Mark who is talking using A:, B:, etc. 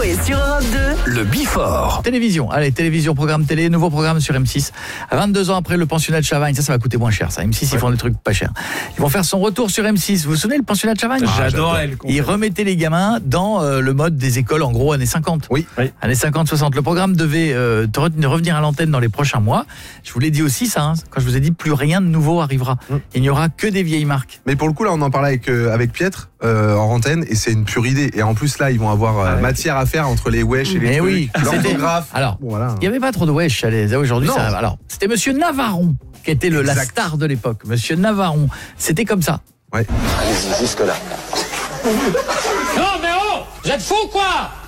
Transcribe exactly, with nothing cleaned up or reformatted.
A: et sur Europe deux,
B: Le Bifort.
C: Télévision, allez, télévision, programme télé, nouveau programme sur M six. À vingt-deux ans après le pensionnat de Chavagne, ça, ça va coûter moins cher, ça. M six, ouais. Ils font des trucs pas chers. Ils vont faire son retour sur M six. Vous vous souvenez, le pensionnat de Chavagne?
D: Ah, j'adore elle.
C: Ils remettaient les gamins dans euh, le mode des écoles, en gros, années cinquante.
D: Oui. oui.
C: Années cinquante soixante. Le programme devait euh, revenir à l'antenne dans les prochains mois. Je vous l'ai dit aussi, ça, hein, quand je vous ai dit, plus rien de nouveau arrivera. Mm. Il n'y aura que des vieilles marques.
E: Mais pour le coup, là, on en parlait avec, euh, avec Pietre euh, en antenne, et c'est une pure idée. Et en plus, là, ils vont avoir euh, ah ouais. matière à faire entre les wesh et les
C: mais
E: trucs.
C: oui,
E: l'orthographe.
C: Alors,
E: bon, voilà.
C: il n'y avait pas trop de wesh aujourd'hui. Ça, alors, c'était Monsieur Navaron qui était le, la star de l'époque. Monsieur Navaron, c'était comme ça.
E: Ouais.
F: Allez-y, jusque là.
G: Non mais oh, vous êtes fous quoi?